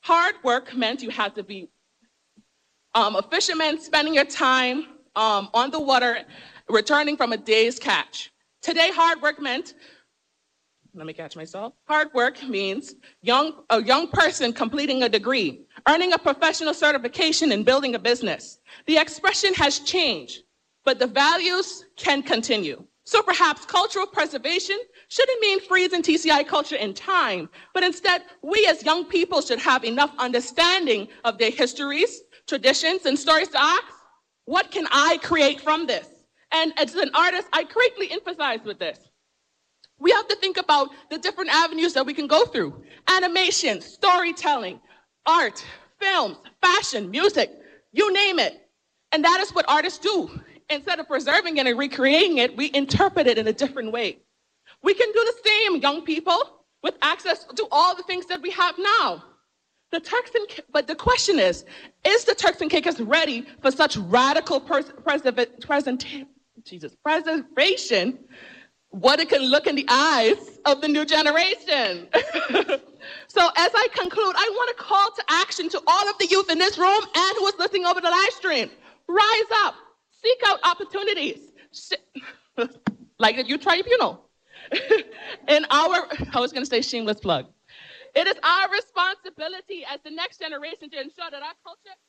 Hard work meant you had to be a fisherman spending your time on the water, returning from a day's catch. Today, hard work meant, let me catch myself. Hard work means a young person completing a degree, earning a professional certification, and building a business. The expression has changed, but the values can continue. So perhaps cultural preservation shouldn't mean freezing TCI culture in time, but instead, we as young people should have enough understanding of their histories, traditions, and stories to ask, what can I create from this? And as an artist, I greatly emphasize with this. We have to think about the different avenues that we can go through. Animation, storytelling, art, films, fashion, music, you name it. And that is what artists do. Instead of preserving it and recreating it, we interpret it in a different way. We can do the same, young people, with access to all the things that we have now. But the question is the Turks and Caicos ready for such radical preservation? What it can look in the eyes of the new generation. So as I conclude, I want to call to action to all of the youth in this room and who is listening over the live stream. Rise up, seek out opportunities, like the Youth Tribunal. I was going to say shameless plug. It is our responsibility as the next generation to ensure that our culture